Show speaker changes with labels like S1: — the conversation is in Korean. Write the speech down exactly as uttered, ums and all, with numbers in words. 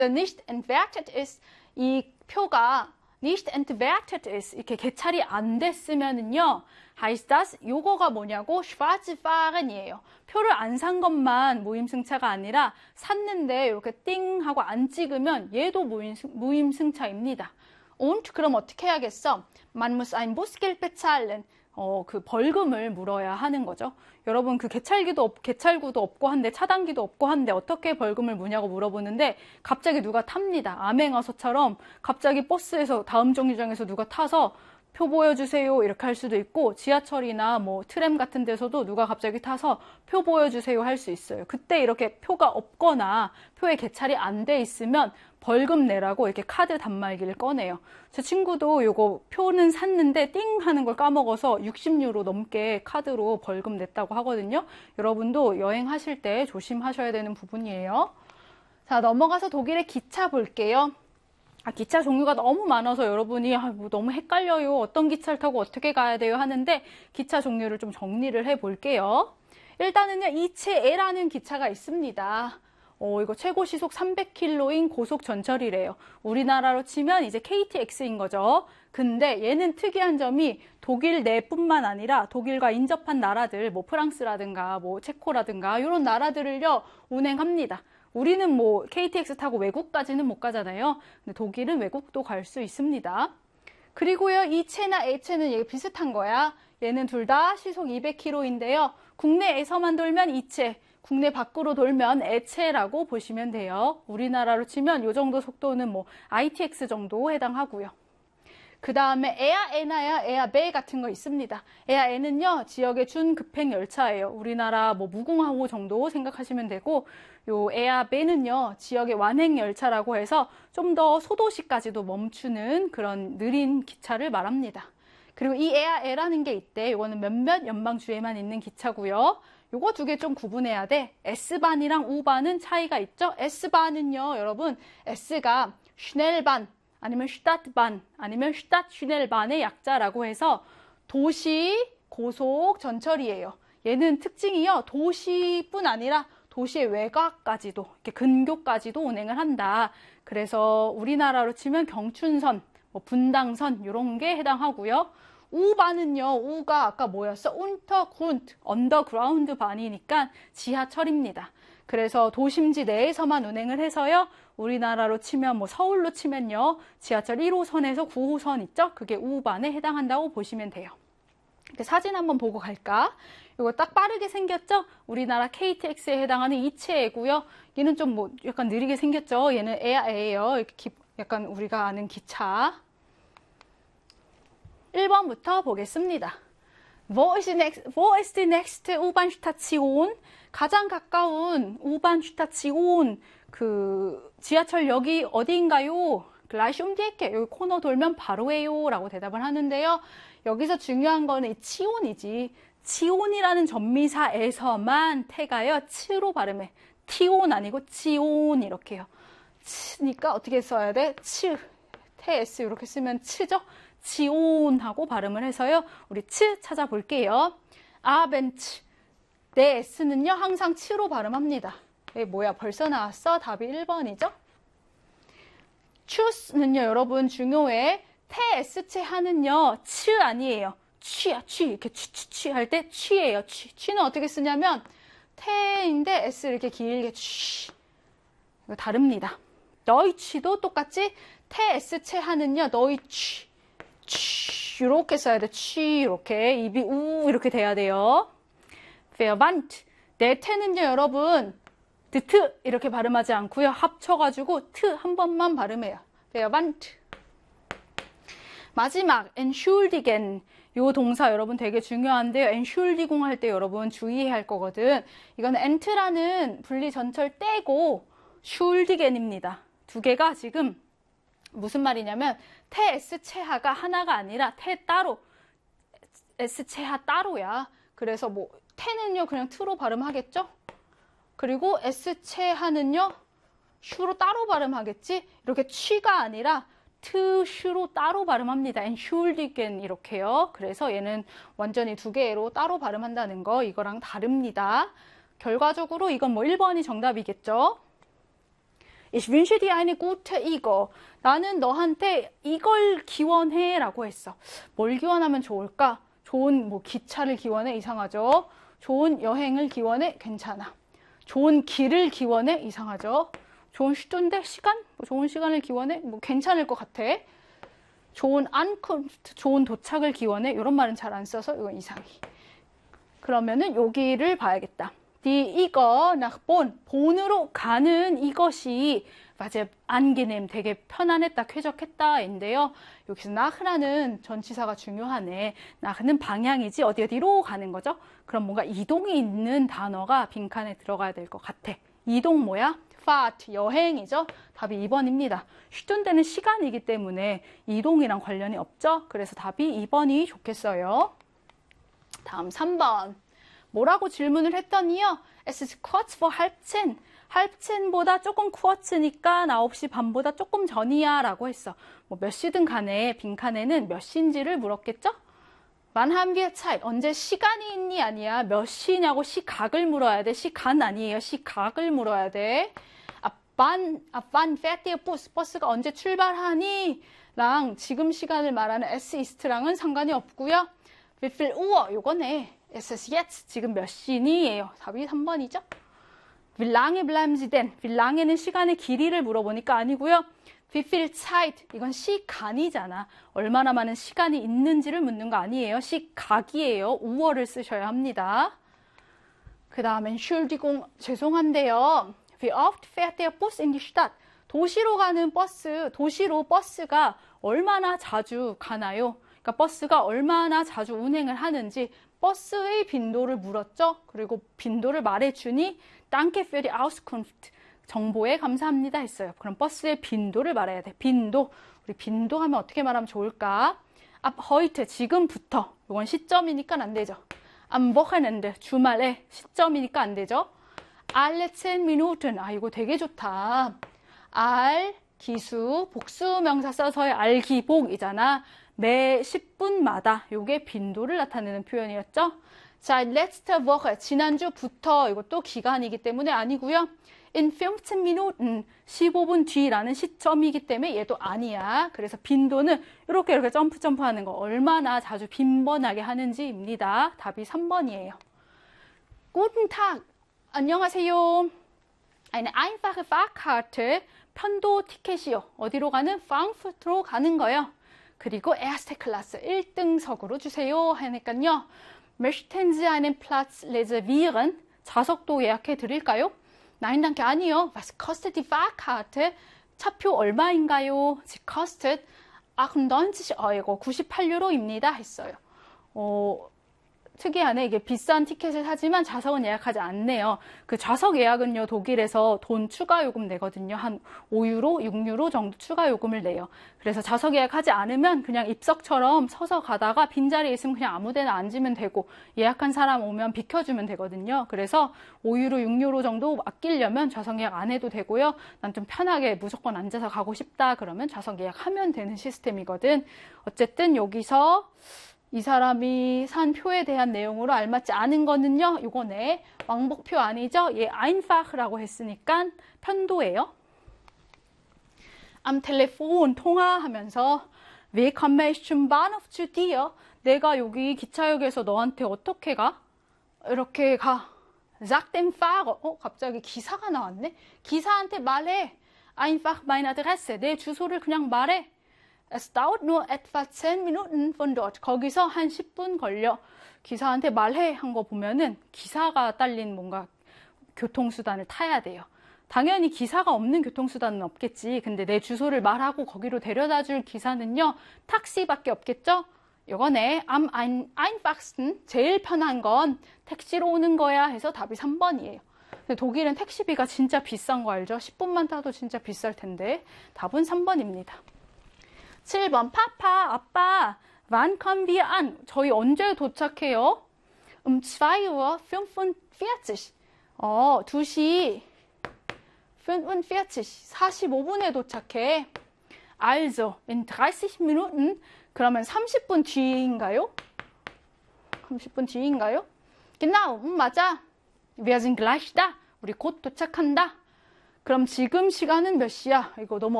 S1: nicht entwertet ist, 이 표가 nicht entwertet ist, 이렇게 개찰이 안 됐으면은요, heißt das, 요거가 뭐냐고, schwarzfahren이에요. 표를 안 산 것만 무임승차가 아니라 샀는데 이렇게 띵 하고 안 찍으면 얘도 무임승, 무임승차입니다. Und 그럼 어떻게 해야겠어? Man muss ein Bußgeld bezahlen. 어, 그 벌금을 물어야 하는 거죠. 여러분 그 개찰기도 없, 개찰구도 없고 한데 차단기도 없고 한데 어떻게 벌금을 무냐고 물어보는데 갑자기 누가 탑니다. 암행어사처럼 갑자기 버스에서 다음 정류장에서 누가 타서 표 보여주세요 이렇게 할 수도 있고 지하철이나 뭐 트램 같은 데서도 누가 갑자기 타서 표 보여주세요 할 수 있어요. 그때 이렇게 표가 없거나 표에 개찰이 안 돼 있으면 벌금 내라고 이렇게 카드 단말기를 꺼내요. 제 친구도 요거 표는 샀는데 띵 하는 걸 까먹어서 육십 유로 넘게 카드로 벌금 냈다고 하거든요. 여러분도 여행하실 때 조심하셔야 되는 부분이에요. 자, 넘어가서 독일의 기차 볼게요. 아, 기차 종류가 너무 많아서 여러분이 아, 뭐 너무 헷갈려요. 어떤 기차를 타고 어떻게 가야 돼요? 하는데 기차 종류를 좀 정리를 해 볼게요. 일단은요, 이체에라는 기차가 있습니다. 어, 이거 최고 시속 삼백 킬로미터인 고속 전철이래요. 우리나라로 치면 이제 케이티엑스인 거죠. 근데 얘는 특이한 점이 독일 내뿐만 아니라 독일과 인접한 나라들, 뭐 프랑스라든가 뭐 체코라든가 이런 나라들을요, 운행합니다. 우리는 뭐 케이티엑스 타고 외국까지는 못 가잖아요. 근데 독일은 외국도 갈 수 있습니다. 그리고요, 이체나 에체는 얘 비슷한 거야. 얘는 둘 다 시속 이백 킬로미터인데요. 국내에서만 돌면 이체, 국내 밖으로 돌면 에체라고 보시면 돼요. 우리나라로 치면 이 정도 속도는 뭐 아이티엑스 정도 해당하고요. 그 다음에 에아에나야 에아베 같은 거 있습니다. 에아에는요, 지역의 준급행 열차예요. 우리나라 뭐 무궁화호 정도 생각하시면 되고, 요 에아베는요, 지역의 완행 열차라고 해서 좀 더 소도시까지도 멈추는 그런 느린 기차를 말합니다. 그리고 이 에아에라는 게 있대. 이거는 몇몇 연방주에만 있는 기차고요. 요거 두 개 좀 구분해야 돼. S반이랑 U반은 차이가 있죠? S반은요, 여러분, S가 슈넬반, 아니면 슈타트반, 아니면 슈타트슈넬반의 약자라고 해서 도시 고속 전철이에요. 얘는 특징이요, 도시뿐 아니라 도시의 외곽까지도, 이렇게 근교까지도 운행을 한다. 그래서 우리나라로 치면 경춘선, 뭐 분당선 이런 게 해당하고요. 우반은요, 우가 아까 뭐였어? 운터그룬트, 언더그라운드 반이니까 지하철입니다. 그래서 도심지 내에서만 운행을 해서요, 우리나라로 치면 뭐 서울로 치면요, 지하철 일 호선에서 구 호선 있죠? 그게 우반에 해당한다고 보시면 돼요. 이렇게 사진 한번 보고 갈까? 이거 딱 빠르게 생겼죠? 우리나라 케이티엑스에 해당하는 이체에고요. 얘는 좀 뭐 약간 느리게 생겼죠? 얘는 에아에예요. 이렇게 기, 약간 우리가 아는 기차. 일 번부터 보겠습니다. Wo ist die next, wo ist die nächste U-Bahn-Station? 가장 가까운 U-Bahn-Station, 그 지하철역이 어디인가요? Gleich um die Ecke. 여기 코너 돌면 바로예요. 라고 대답을 하는데요. 여기서 중요한 거는 이 치온이지. 치온이라는 전미사에서만 태가요, 치로 발음해. 티온 아니고 치온 이렇게요. 치니까 어떻게 써야 돼? 치, 테스 이렇게 쓰면 치죠? 치온하고 발음을 해서요, 우리 치 찾아볼게요. 아벤츠. 네, S는요, 항상 치로 발음합니다. 에, 뭐야, 벌써 나왔어? 답이 일 번이죠? 추스는요, 여러분 중요해. 테스체 하는요, 치 아니에요. 취야, 취. 이렇게 취, 취, 취 할 때 취예요, 취. 취는 어떻게 쓰냐면, 테인데 S 이렇게 길게 취. 이거 다릅니다. 너희 취도 똑같이 테스체 하는요, 너희 취. 취, 이렇게 써야 돼. 취, 이렇게. 입이 우, 이렇게 돼야 돼요. Verwandt. 내 태는요, 여러분, 드트, 이렇게 발음하지 않고요. 합쳐가지고, 트 한 번만 발음해요. Verwandt. 마지막, entschuldigen. 요 동사 여러분 되게 중요한데요. entschuldigung 할 때 여러분 주의해야 할 거거든. 이거는 ent라는 분리 전철 떼고, schuldigen입니다. 두 개가 지금, 무슨 말이냐면 태 S 체하가 하나가 아니라 태 따로 S 체하 따로야. 그래서 뭐 태는요 그냥 트로 발음하겠죠? 그리고 S 체하는요 슈로 따로 발음하겠지? 이렇게 취가 아니라 트 슈로 따로 발음합니다. entschuldigen 이렇게요. 그래서 얘는 완전히 두 개로 따로 발음한다는 거 이거랑 다릅니다. 결과적으로 이건 뭐 일 번이 정답이겠죠? Ich wünsche dir eine gute 이거. 나는 너한테 이걸 기원해 라고 했어. 뭘 기원하면 좋을까? 좋은 뭐 기차를 기원해? 이상하죠? 좋은 여행을 기원해? 괜찮아. 좋은 길을 기원해? 이상하죠? 좋은 슈트인데 시간? 뭐 좋은 시간을 기원해? 뭐 괜찮을 것 같아. 좋은 안kunft, 좋은 도착을 기원해? 이런 말은 잘 안 써서 이건 이상해. 그러면은 여기를 봐야겠다. Die 이거 nach Bonn, 본으로 가는 이것이 맞아요. angenehm, 되게 편안했다, 쾌적했다인데요. 여기서 nach라는 전치사가 중요하네. nach는 방향이지 어디 어디로 가는 거죠? 그럼 뭔가 이동이 있는 단어가 빈칸에 들어가야 될 것 같아. 이동 뭐야? Fahrt, 여행이죠. 답이 이 번입니다. 슈툰데는 시간이기 때문에 이동이랑 관련이 없죠. 그래서 답이 이 번이 좋겠어요. 다음 삼 번. 뭐라고 질문을 했더니요. Es ist kurz vor halb zehn. halb zehn보다 조금 쿠어츠니까 아홉 시 반보다 조금 전이야 라고 했어. 뭐 몇 시든 간에 빈칸에는 몇 시인지를 물었겠죠? Wann haben wir Zeit? 언제 시간이 있니? 아니야. 몇 시냐고 시각을 물어야 돼. 시간 아니에요. 시각을 물어야 돼. Ab wann, ab wann fährt der Bus? 버스가 언제 출발하니? 랑 지금 시간을 말하는 es ist랑은 상관이 없고요. Wie viel Uhr? 요거네. Es ist jetzt. 지금 몇 시니? 예요. 답이 삼 번이죠. Wie lange bleiben Sie denn? Wie lange는 시간의 길이를 물어보니까 아니고요. Wie viel Zeit? 이건 시간이잖아. 얼마나 많은 시간이 있는지를 묻는 거 아니에요. 시각이에요. 우어를 쓰셔야 합니다. 그 다음엔 Entschuldigung, 죄송한데요. Wie oft fährt der Bus in die Stadt? 도시로 가는 버스, 도시로 버스가 얼마나 자주 가나요? 그러니까 버스가 얼마나 자주 운행을 하는지 버스의 빈도를 물었죠. 그리고 빈도를 말해주니 Danke für die Auskunft. 정보에 감사합니다 했어요. 그럼 버스의 빈도를 말해야 돼. 빈도. 우리 빈도 하면 어떻게 말하면 좋을까? Ab heute, 지금부터. 이건 시점이니까 안 되죠. Am Wochenende, 주말에 시점이니까 안 되죠. Alle zehn Minuten. 아, 이거 되게 좋다. 알, 기수, 복수 명사 써서의 알기복이잖아. 매 십 분마다 요게 빈도를 나타내는 표현이었죠. 자, letzte Woche, 지난주부터 이것도 기간이기 때문에 아니고요. In fünfzehn Minuten, 십오 분 뒤라는 시점이기 때문에 얘도 아니야. 그래서 빈도는 이렇게 이렇게 점프 점프하는 거 얼마나 자주 빈번하게 하는지입니다. 답이 삼 번이에요. Guten Tag, 안녕하세요. Eine einfache Fahrkarte, 편도 티켓이요. 어디로 가는? Frankfurt로 가는 거요. 그리고 Erste Klasse, 일 등석으로 주세요. 하니까요. Möchten Sie einen Platz reservieren? 좌석도 예약해 드릴까요? Nein, danke, 아니요. Was kostet die Fahrkarte? 차표 얼마인가요? Sie kostet achtundneunzig Euro, 구십팔 유로입니다. 했어요. 어, 특이하네. 이게 비싼 티켓을 사지만 좌석은 예약하지 않네요. 그 좌석 예약은요, 독일에서 돈 추가 요금 내거든요. 한 오 유로, 육 유로 정도 추가 요금을 내요. 그래서 좌석 예약하지 않으면 그냥 입석처럼 서서 가다가 빈자리에 있으면 그냥 아무 데나 앉으면 되고 예약한 사람 오면 비켜주면 되거든요. 그래서 오 유로, 육 유로 정도 아끼려면 좌석 예약 안 해도 되고요. 난 좀 편하게 무조건 앉아서 가고 싶다 그러면 좌석 예약하면 되는 시스템이거든. 어쨌든 여기서 이 사람이 산 표에 대한 내용으로 알맞지 않은 거는요. 요거네. 왕복표 아니죠? 얘 einfach라고 했으니까 편도예요. Am Telefon 통화하면서 Wie komme ich zum Bahnhof zu dir? 내가 여기 기차역에서 너한테 어떻게 가? 이렇게 가. Sag dem Fahrer. 어, 갑자기 기사가 나왔네. 기사한테 말해. Einfach meine Adresse. 내 주소를 그냥 말해. Es dauert nur etwa zehn Minuten von dort. 거기서 한 십 분 걸려. 기사한테 말해 한 거 보면은 기사가 딸린 뭔가 교통수단을 타야 돼요. 당연히 기사가 없는 교통수단은 없겠지. 근데 내 주소를 말하고 거기로 데려다 줄 기사는요. 택시밖에 없겠죠? 요거네. Am einfachsten, 제일 편한 건 택시로 오는 거야 해서 답이 삼 번이에요. 근데 독일은 택시비가 진짜 비싼 거 알죠? 십 분만 타도 진짜 비쌀 텐데 답은 삼 번입니다. 칠 번 파파 아빠 wann kommen wir an? 저희 언제 도착해요? um zwei Uhr fünfundvierzig. 어, 두 시 fünfundvierzig, 사십오 분에 도착해. Also in dreißig Minuten. 그러면 삼십 분 뒤인가요? 삼십 분 뒤인가요? Genau, 음, 맞아. Wir sind gleich da. 우리 곧 도착한다. 그럼 지금 시간은 몇 시야? 이거 너무